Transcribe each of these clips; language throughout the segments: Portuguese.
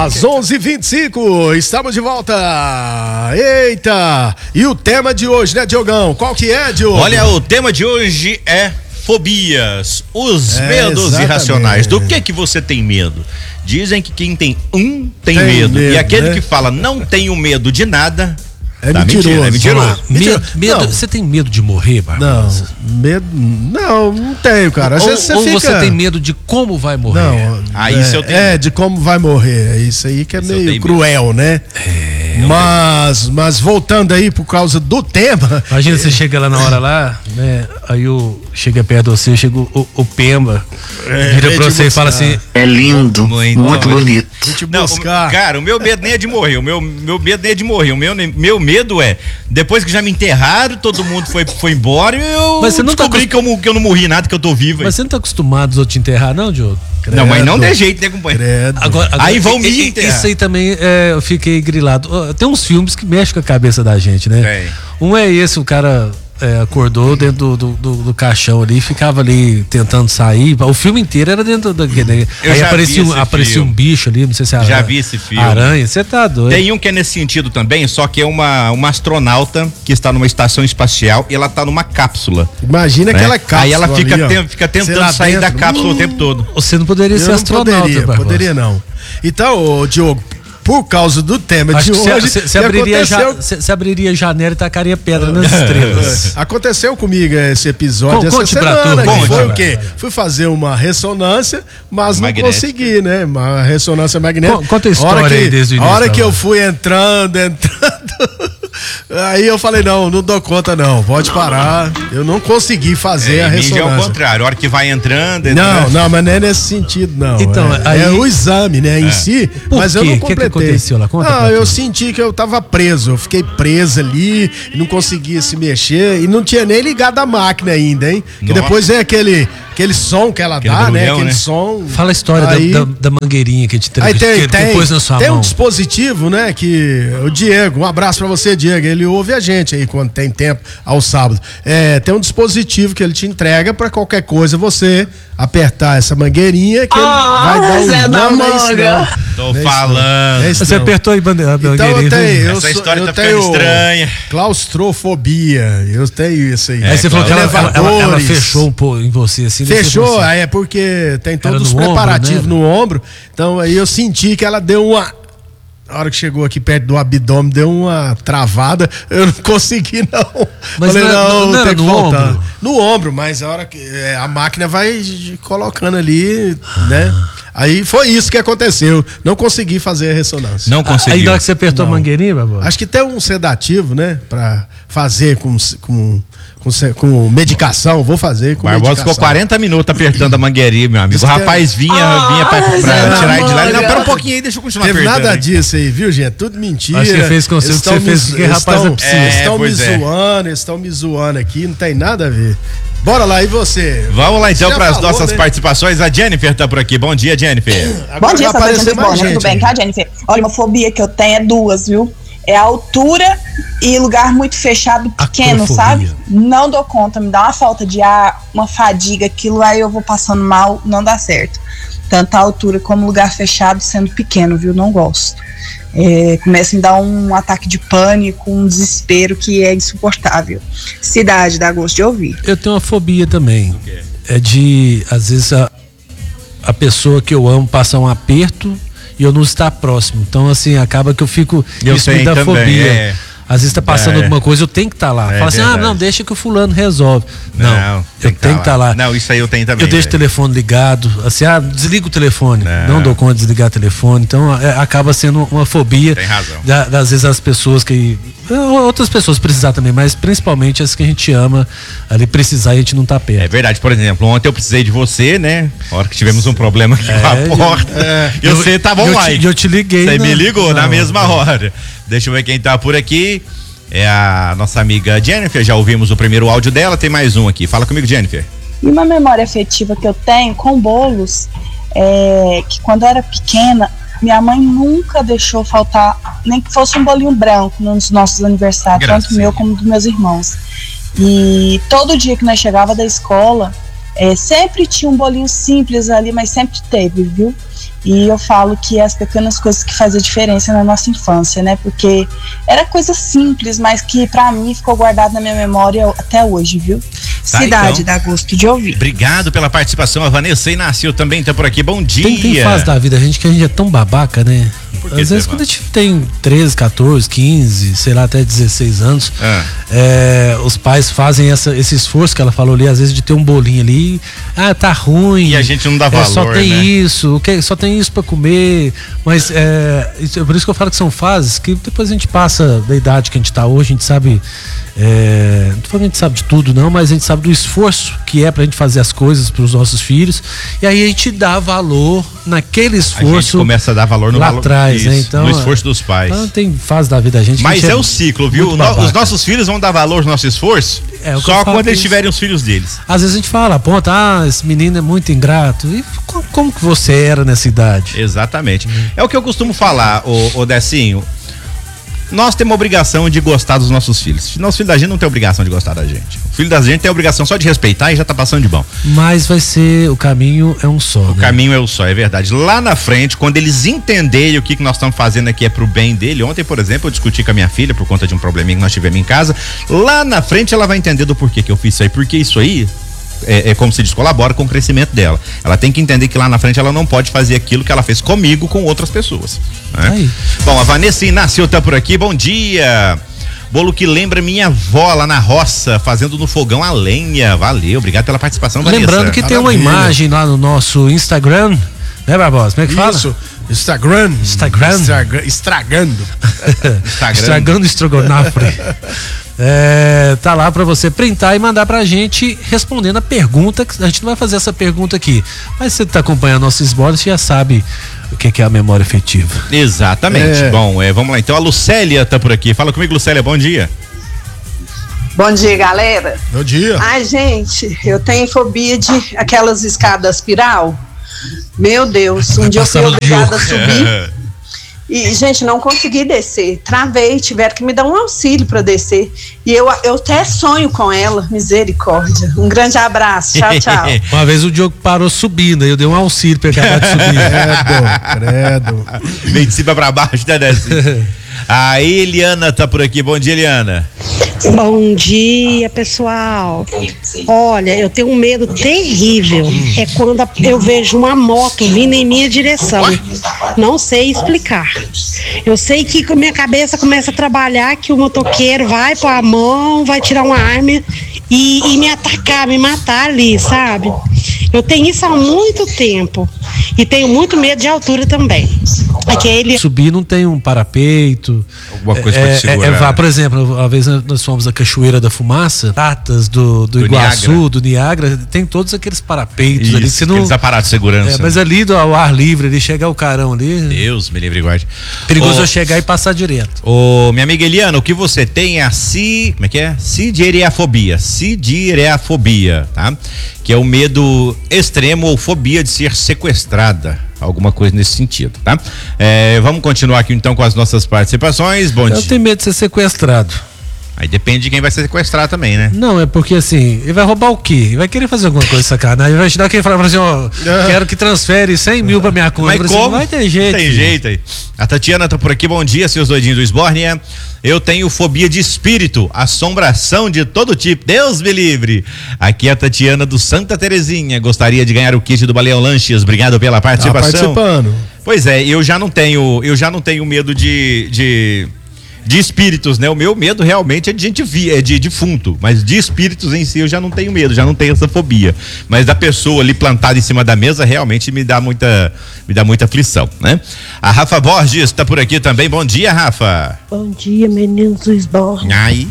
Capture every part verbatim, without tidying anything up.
Às onze e vinte e cinco, estamos de volta. Eita! E o tema de hoje, né, Diogão? Qual que é, Diogo? Olha, o tema de hoje é fobias, os é, medos exatamente. irracionais. Do que que você tem medo? Dizem que quem tem um tem, tem medo, medo. E aquele né? que fala não tenho medo de nada... É tá mentiroso. Mentira, é mentiroso. Medo, medo, você tem medo de morrer, Barbosa? Não, medo, não, não tenho, cara. Às ou vezes você, ou fica... você tem medo de como vai morrer? Não, ah, é, isso eu tenho. É, de como vai morrer. É isso aí que é isso meio cruel, medo. né? É, mas, mas voltando aí por causa do tema. Imagina, é... você chega lá na hora lá, né? Aí o, chega perto de você, chega o, o Pemba, é, vira pra você e fala assim: é lindo, muito, muito bonito. Não, o, cara, o meu medo nem é de morrer. O meu, meu medo nem é de morrer. O meu, meu medo é, depois que já me enterraram, todo mundo foi, foi embora e eu mas você não descobri tá que, eu, que eu não morri nada, que eu tô vivo. Mas você não tá acostumado a te enterrar, não, Diogo? Credo. Não, mas não de jeito, né, companheiro? Agora, agora, aí vão me e, enterrar. Isso aí também é, eu fiquei grilado. Tem uns filmes que mexem com a cabeça da gente, né? É. Um é esse, o cara... É, acordou dentro do, do, do, do caixão ali, ficava ali tentando sair. O filme inteiro era dentro daquele. Aí aparecia, um, aparecia um bicho ali, não sei se era. Já vi esse filme. Aranha, você tá doido. Tem um que é nesse sentido também, só que é uma, uma astronauta que está numa estação espacial e ela tá numa cápsula. Imagina né? aquela cápsula. Aí ela fica, ali, tem, fica tentando sair dentro. da cápsula hum, o tempo todo. Você não poderia Eu ser não astronauta, poderia, poderia não. Então, ô, Diogo, por causa do tema Acho de hoje. Você abriria, aconteceu... ja, abriria janela e tacaria pedra nas estrelas. Aconteceu comigo esse episódio Com, essa conte semana. Pra tu, que foi pra... o quê? Fui fazer uma ressonância, mas magnética. Não consegui, né? Uma ressonância magnética. Conta a história que, aí desde o início. A hora que eu fui entrando, entrando. Aí eu falei, não, não dou conta não, pode parar. Eu não consegui fazer é, a ressonância. É o contrário, a hora que vai entrando, entrando. Não, não, mas não é nesse sentido, não. Então, é, aí... é o exame, né, em é. si, Por mas quê? eu não completei. completei. O que, que aconteceu lá? Conta não, eu senti que eu tava preso, eu fiquei preso ali, não conseguia se mexer e não tinha nem ligado a máquina ainda, hein? Que depois é aquele... Aquele som que ela aquele dá, né? Aquele né? som. Fala a história aí, da, da, da mangueirinha que te aí tem, que, tem, que pôs na sua tem mão. Um dispositivo, né? Que o Diego, um abraço pra você, Diego. Ele ouve a gente aí quando tem tempo ao sábado. É, tem um dispositivo que ele te entrega pra qualquer coisa você apertar essa mangueirinha que ele ah, vai dar um Zé da manga. Tô falando. É você apertou aí a mangueirinha. Então eu tenho, eu essa sou, história eu tá tenho ficando estranha. Claustrofobia. Eu tenho isso aí. É, aí você falou que ela, ela, ela, ela fechou um pouco em você assim. Fechou, aí é porque tem todos os preparativos no ombro, então aí eu senti que ela deu uma... Na hora que chegou aqui perto do abdômen, deu uma travada, eu não consegui não. Mas Falei, não, não, não tem que no voltar. ombro? No ombro, mas a hora que é, a máquina vai colocando ali, ah. né? Aí foi isso que aconteceu. Não consegui fazer a ressonância. Não consegui. Aí na hora que você apertou não. a mangueirinha, Babu? Acho que tem um sedativo, né? Pra fazer com... com Com, com medicação, vou fazer com Barbosa medicação. ficou quarenta minutos apertando a mangueirinha, meu amigo. O rapaz vinha, ah, vinha pra, pra tirar ele de lá. Ele, não, pera um pouquinho aí, deixa eu continuar Teve apertando. nada disso aí, viu, gente? Tudo mentira. Acho que fez com você, que você fez que rapaz estão, é preciso. é, estão me é. zoando, eles estão me zoando aqui, não tem nada a ver. Bora lá, e você? Vamos lá então para as falou, nossas né? participações. A Jennifer tá por aqui. Bom dia, Jennifer. Agora bom dia, Fabrício. Tudo bem, tá, Jennifer? Olha, uma fobia que eu tenho é duas, viu? É a altura e lugar muito fechado, pequeno, sabe? Não dou conta, me dá uma falta de ar, uma fadiga, aquilo aí eu vou passando mal, não dá certo. Tanto a altura como lugar fechado sendo pequeno, viu? Não gosto. É, começa a me dar um ataque de pânico, um desespero que é insuportável. Cidade, dá gosto de ouvir. Eu tenho uma fobia também. É de, às vezes, a, a pessoa que eu amo passar um aperto e eu não estar próximo. Então, assim, acaba que eu fico... Eu isso me dá também, fobia. É. Às vezes tá passando é. alguma coisa, eu tenho que estar tá lá. É Fala assim, verdade. ah, não, deixa que o fulano resolve. Não, não eu tenho que estar tá lá. lá. Não, isso aí eu tenho também. Eu deixo véio. o telefone ligado, assim, ah, desliga o telefone. Não, não dou conta de desligar o telefone. Então, é, acaba sendo uma fobia. Tem razão. Da, das vezes as pessoas que... Outras pessoas precisar também, mas principalmente as que a gente ama, ali precisar e a gente não tá perto. É verdade, por exemplo, ontem eu precisei de você, né? Na hora que tivemos um problema aqui é, com a porta. É, e você tava online. E eu, eu te liguei. Você na, me ligou não, na mesma não. hora. Deixa eu ver quem tá por aqui. É a nossa amiga Jennifer, já ouvimos o primeiro áudio dela, tem mais um aqui. Fala comigo, Jennifer. E uma memória afetiva que eu tenho com bolos, é que quando eu era pequena, minha mãe nunca deixou faltar, nem que fosse um bolinho branco nos nossos aniversários, Graças tanto meu como dos meus irmãos. E todo dia que nós chegava da escola, é, sempre tinha um bolinho simples ali, mas sempre teve, viu? E eu falo que as pequenas coisas que fazem diferença na nossa infância, né? Porque era coisa simples, mas que pra mim ficou guardado na minha memória até hoje, viu? Tá, Cidade, então, dá gosto de ouvir. Obrigado pela participação. A Vanessa Inácio também tá por aqui. Bom dia. Tem, tem fase da vida, a gente que a gente é tão babaca, né? Às vezes quando a gente tem treze, quatorze, quinze, sei lá, até dezesseis anos, ah. é, os pais fazem essa, esse esforço que ela falou ali, às vezes de ter um bolinho ali, ah, tá ruim. E a gente não dá valor, é, só tem né? isso, okay, só tem isso pra comer, mas é, é por isso que eu falo que são fases que depois a gente passa da idade que a gente tá hoje, a gente sabe, é, não tô falando que a gente sabe de tudo não, mas a gente sabe do esforço que é pra gente fazer as coisas pros nossos filhos, e aí a gente dá valor naquele esforço. A gente começa a dar valor no lá valor, atrás, isso, né? Então, no esforço dos pais. Então tem fase da vida da gente. Mas gente é o ciclo, viu? No, os nossos filhos vão dar valor ao nosso esforço é, só quando eles tiverem os filhos deles. Às vezes a gente fala, ponta, ah, esse menino é muito ingrato. E como, como que você era nessa idade? Exatamente. Hum. É o que eu costumo falar, ô, ô Decinho. Nós temos a obrigação de gostar dos nossos filhos. Nosso filho da gente não tem obrigação de gostar da gente. O filho da gente tem a obrigação só de respeitar e já tá passando de bom. Mas vai ser, o caminho é um só, O né? caminho é o só, é verdade. Lá na frente, quando eles entenderem o que, que nós estamos fazendo aqui é pro bem dele. Ontem, por exemplo, eu discuti com a minha filha por conta de um probleminha que nós tivemos em casa. Lá na frente ela vai entender do porquê que eu fiz isso aí. Porque isso aí É, é como se diz, colabora com o crescimento dela. Ela tem que entender que lá na frente ela não pode fazer aquilo que ela fez comigo com outras pessoas, né? Bom, a Vanessa Inácio tá por aqui, bom dia. Bolo que lembra minha avó lá na roça, fazendo no fogão a lenha. Valeu, obrigado pela participação, Vanessa. Lembrando que tem uma imagem lá no nosso Instagram, né, Barbosa? Como é que fala? Isso, Instagram. Instagram. Estraga, estragando. Estragando estrogonofe. É, tá lá pra você printar e mandar pra gente respondendo a pergunta. A gente não vai fazer essa pergunta aqui, mas você tá acompanhando nossos esboços, você já sabe o que, que é a memória afetiva. Exatamente. É. Bom, é, vamos lá então. A Lucélia tá por aqui. Fala comigo, Lucélia, bom dia. Bom dia, galera. Bom dia. Ai, gente, eu tenho fobia de aquelas escadas espiral. Meu Deus, um dia eu fui obrigada a subir. E, gente, não consegui descer. Travei, tiveram que me dar um auxílio para descer. E eu, eu até sonho com ela. Misericórdia. Um grande abraço. Tchau, tchau. Uma vez o Diogo parou subindo, aí eu dei um auxílio para ele acabar de subir. Credo, credo. Vem de cima para baixo, né, Desce? A Eliana tá por aqui. Bom dia, Eliana. Bom dia, pessoal. Olha, eu tenho um medo terrível. É quando eu vejo uma moto vindo em minha direção. Não sei explicar. Eu sei que minha cabeça começa a trabalhar, que o motoqueiro vai pôr a mão, vai tirar uma arma e, e me atacar, me matar ali, sabe? Eu tenho isso há muito tempo. E tenho muito medo de altura também. Aquele... Subir não tem um parapeito. Alguma coisa é, pra te segurar. É, é, por exemplo, uma vez nós fomos à Cachoeira da Fumaça, Pratas do, do, do Iguaçu, Niagara. do Niagara, tem todos aqueles parapeitos Isso, ali. Você não, aqueles aparatos de segurança. É, mas ali do, ao ar livre, ali chegar o carão ali. Deus me livre e guarde. Perigoso oh, eu chegar e passar direto. Ô, oh, minha amiga Eliana, o que você tem é a si, como é que é? Sidireafobia. Sidireafobia, tá? Que é o medo extremo ou fobia de ser sequestrada. Alguma coisa nesse sentido, tá? É, vamos continuar aqui então com as nossas participações. Bom dia. Eu tenho medo de ser sequestrado. Aí depende de quem vai sequestrar também, né? Não, é porque assim, ele vai roubar o quê? Ele vai querer fazer alguma coisa sacanagem. Ele vai te dar aquele falar assim, ó, quero que transfere cem mil pra minha conta. Mas como? Assim, não vai ter jeito. Tem jeito aí. A Tatiana tá por aqui, bom dia, seus doidinhos do Esbórnia. Eu tenho fobia de espírito, assombração de todo tipo. Deus me livre. Aqui é a Tatiana do Santa Terezinha. Gostaria de ganhar o kit do Baleão Lanches. Obrigado pela participação. Tá participando. Pois é, eu já não tenho, eu já não tenho medo de, de, de espíritos, né? O meu medo realmente é de gente via, é de defunto, mas de espíritos em si eu já não tenho medo, já não tenho essa fobia. Mas da pessoa ali plantada em cima da mesa realmente me dá muita, me dá muita aflição, né? A Rafa Borges está por aqui também. Bom dia, Rafa. Bom dia, meninos do Esbórnia. Aí.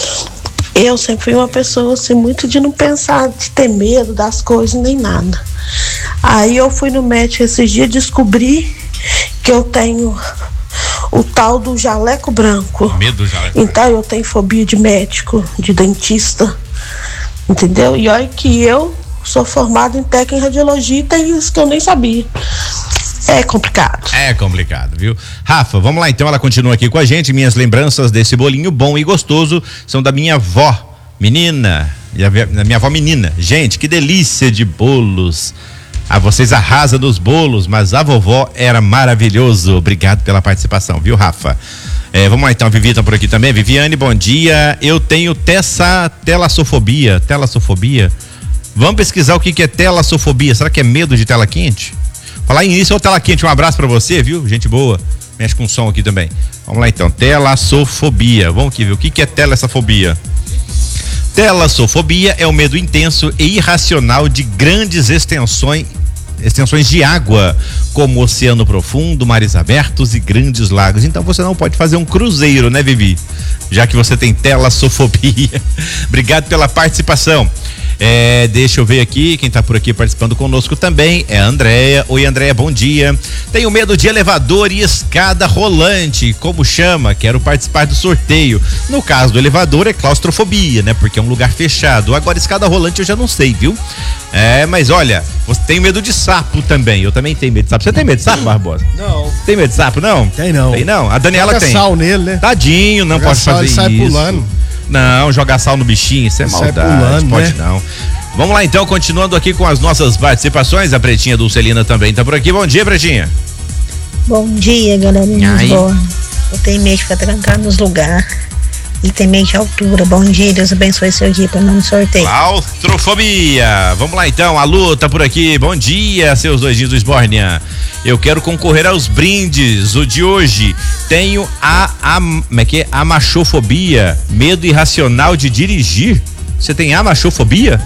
Eu sempre fui uma pessoa assim, muito de não pensar, de ter medo das coisas nem nada. Aí eu fui no médico esses dias e descobri que eu tenho o tal do jaleco branco. Medo do jaleco. Então eu tenho fobia de médico, de dentista, entendeu? E olha que eu sou formada em técnica em radiologia e tem isso que eu nem sabia. É complicado. É complicado, viu? Rafa, vamos lá então, ela continua aqui com a gente. Minhas lembranças desse bolinho bom e gostoso são da minha avó, menina, da minha avó menina. Gente, que delícia de bolos. Ah, vocês arrasam nos bolos, mas a vovó era maravilhoso. Obrigado pela participação, viu, Rafa? É, vamos lá então, a Vivi tá por aqui também. Viviane, bom dia. Eu tenho tessa, telassofobia. Telassofobia? Vamos pesquisar o que, que é telassofobia. Será que é medo de tela quente? Falar em início, ô tela quente, um abraço pra você, viu? Gente boa. Mexe com som aqui também. Vamos lá então, telassofobia. Vamos aqui ver o que, que é telassofobia. Telassofobia é o medo intenso e irracional de grandes extensões extensões de água, como oceano profundo, mares abertos e grandes lagos. Então você não pode fazer um cruzeiro, né, Vivi? Já que você tem telassofobia. Obrigado pela participação. É, deixa eu ver aqui, quem tá por aqui participando conosco também é a Andréia. Oi, Andréia, bom dia. Tenho medo de elevador e escada rolante, como chama? Quero participar do sorteio. No caso do elevador é claustrofobia, né? Porque é um lugar fechado. Agora, escada rolante eu já não sei, viu? É, mas olha, você tem medo de sapo também. Eu também tenho medo de sapo. Você tem medo de sapo, Barbosa? Não. Tem medo de sapo, não? Tem não. Tem não? A Daniela Joga tem. sal nele, né? Tadinho, não Joga pode sal, fazer ele sai isso. pulando. Não, jogar sal no bichinho, isso é Sai maldade, pulando, pode né? não. Vamos lá então, continuando aqui com as nossas participações. A Pretinha Dulcelina também tá por aqui. Bom dia, Pretinha. Bom dia, galerinha. Eu tenho medo de ficar trancado nos lugares e tem medo de altura. Bom dia, Deus abençoe seu dia para não sorteio. Claustrofobia. Vamos lá então, a Lu tá por aqui. Bom dia, seus doidinhos do Esbórnia. Eu quero concorrer aos brindes. O de hoje tenho a, a como é que é? Amachofobia, medo irracional de dirigir. Você tem amachofobia?